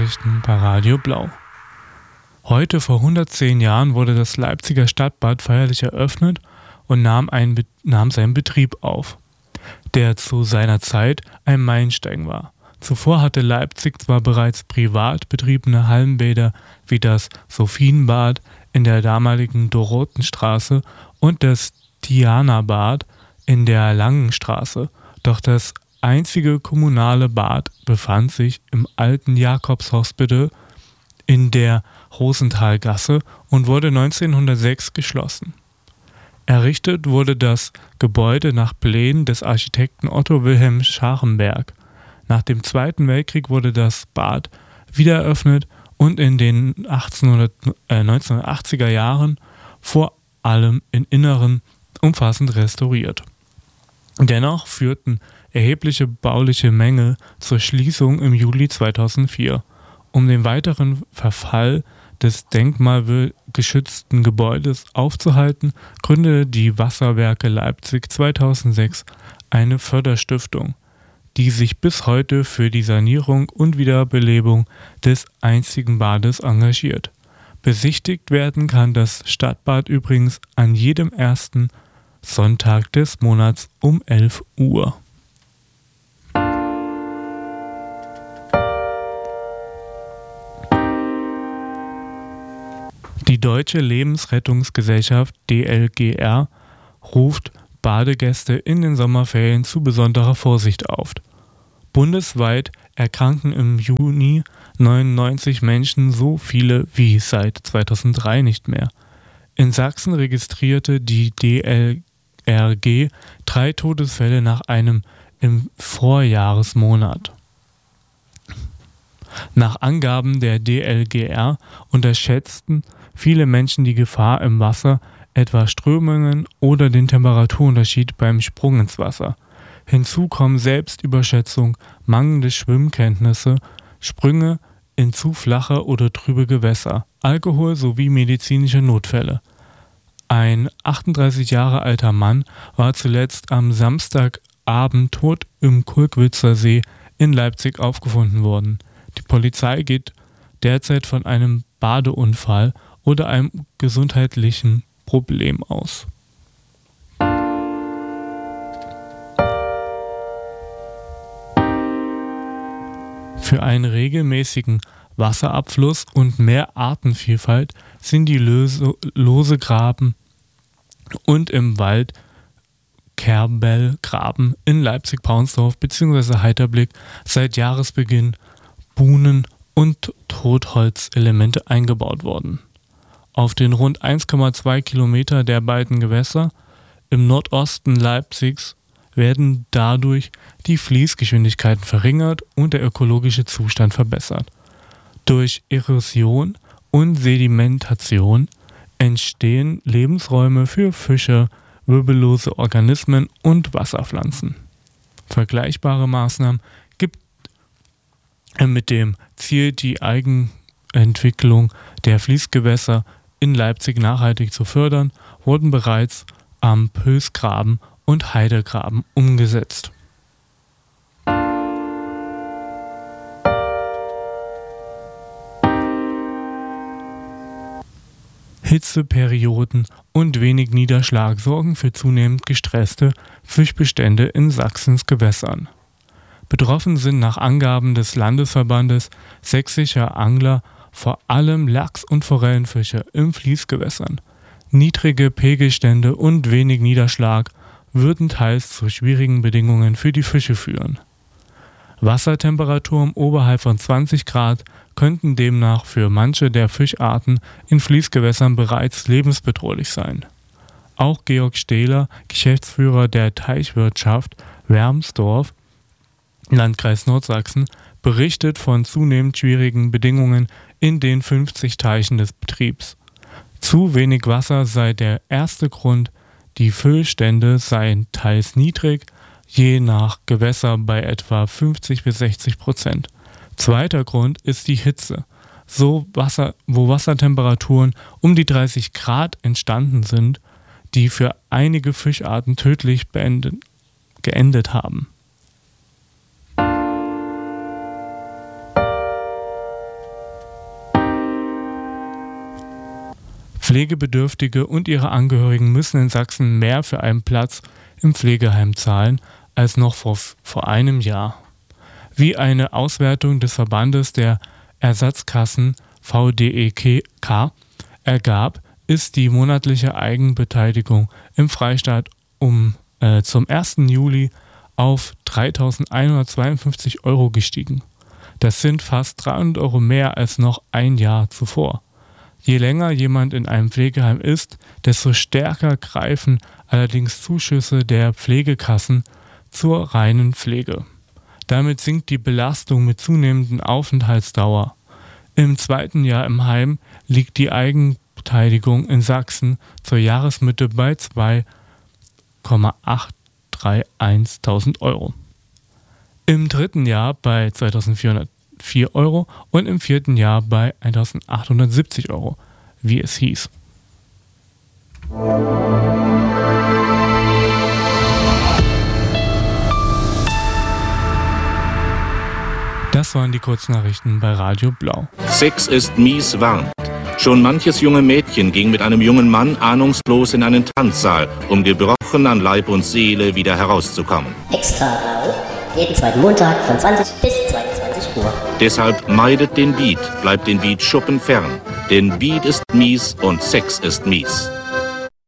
Nachrichten bei Radio Blau. Heute vor 110 Jahren wurde das Leipziger Stadtbad feierlich eröffnet und nahm seinen Betrieb auf, der zu seiner Zeit ein Meilenstein war. Zuvor hatte Leipzig zwar bereits privat betriebene Hallenbäder wie das Sophienbad in der damaligen Dorotenstraße und das Dianabad in der Langenstraße, doch das einzige kommunale Bad befand sich im alten Jakobshospital in der Rosenthalgasse und wurde 1906 geschlossen. Errichtet wurde das Gebäude nach Plänen des Architekten Otto Wilhelm Scharrenberg. Nach dem Zweiten Weltkrieg wurde das Bad wieder eröffnet und in den 1980er Jahren vor allem im Inneren umfassend restauriert. Dennoch führten erhebliche bauliche Mängel zur Schließung im Juli 2004. Um den weiteren Verfall des denkmalgeschützten Gebäudes aufzuhalten, gründete die Wasserwerke Leipzig 2006 eine Förderstiftung, die sich bis heute für die Sanierung und Wiederbelebung des einzigen Bades engagiert. Besichtigt werden kann das Stadtbad übrigens an jedem ersten Sonntag des Monats um 11 Uhr. Die Deutsche Lebensrettungsgesellschaft DLGR ruft Badegäste in den Sommerferien zu besonderer Vorsicht auf. Bundesweit erkranken im Juni 99 Menschen, so viele wie seit 2003 nicht mehr. In Sachsen registrierte die DLRG 3 Todesfälle nach einem im Vorjahresmonat. Nach Angaben der DLGR unterschätzten viele Menschen die Gefahr im Wasser, etwa Strömungen oder den Temperaturunterschied beim Sprung ins Wasser. Hinzu kommen Selbstüberschätzung, mangelnde Schwimmkenntnisse, Sprünge in zu flache oder trübe Gewässer, Alkohol sowie medizinische Notfälle. Ein 38 Jahre alter Mann war zuletzt am Samstagabend tot im Kulkwitzer See in Leipzig aufgefunden worden. Die Polizei geht derzeit von einem Badeunfall oder einem gesundheitlichen Problem aus. Für einen regelmäßigen Wasserabfluss und mehr Artenvielfalt sind die Losegraben und im Wald Kerbelgraben in Leipzig-Paunsdorf bzw. Heiterblick seit Jahresbeginn Buhnen- und Totholzelemente eingebaut worden. Auf den rund 1,2 Kilometer der beiden Gewässer im Nordosten Leipzigs werden dadurch die Fließgeschwindigkeiten verringert und der ökologische Zustand verbessert. Durch Erosion und Sedimentation entstehen Lebensräume für Fische, wirbellose Organismen und Wasserpflanzen. Vergleichbare Maßnahmen gibt es mit dem Ziel, die Eigenentwicklung der Fließgewässer in Leipzig nachhaltig zu fördern, wurden bereits am Pölsgraben und Heidegraben umgesetzt. Hitzeperioden und wenig Niederschlag sorgen für zunehmend gestresste Fischbestände in Sachsens Gewässern. Betroffen sind nach Angaben des Landesverbandes sächsischer Angler vor allem Lachs- und Forellenfische im Fließgewässern. Niedrige Pegelstände und wenig Niederschlag würden teils zu schwierigen Bedingungen für die Fische führen. Wassertemperaturen oberhalb von 20 Grad könnten demnach für manche der Fischarten in Fließgewässern bereits lebensbedrohlich sein. Auch Georg Stehler, Geschäftsführer der Teichwirtschaft Wermsdorf, Landkreis Nordsachsen, berichtet von zunehmend schwierigen Bedingungen in den 50 Teichen des Betriebs. Zu wenig Wasser sei der erste Grund, die Füllstände seien teils niedrig, je nach Gewässer bei etwa 50-60%. Zweiter Grund ist die Hitze. Wo Wassertemperaturen um die 30 Grad entstanden sind, die für einige Fischarten tödlich geendet haben. Pflegebedürftige und ihre Angehörigen müssen in Sachsen mehr für einen Platz im Pflegeheim zahlen als noch vor einem Jahr. Wie eine Auswertung des Verbandes der Ersatzkassen VDEK ergab, ist die monatliche Eigenbeteiligung im Freistaat zum 1. Juli auf 3.152 € gestiegen. Das sind fast 300 € mehr als noch ein Jahr zuvor. Je länger jemand in einem Pflegeheim ist, desto stärker greifen allerdings Zuschüsse der Pflegekassen zur reinen Pflege. Damit sinkt die Belastung mit zunehmender Aufenthaltsdauer. Im zweiten Jahr im Heim liegt die Eigenbeteiligung in Sachsen zur Jahresmitte bei 2,831.000 €. Im dritten Jahr bei 2.404 € und im vierten Jahr bei 1.870 €, wie es hieß. Das waren die Kurznachrichten bei Radio Blau. Sex ist mies warnt. Schon manches junge Mädchen ging mit einem jungen Mann ahnungslos in einen Tanzsaal, um gebrochen an Leib und Seele wieder herauszukommen. Extra Blau, jeden zweiten Montag von 20 bis 22 Uhr. Deshalb meidet den Beat, bleibt den Beat-Schuppen fern. Denn Beat ist mies und Sex ist mies.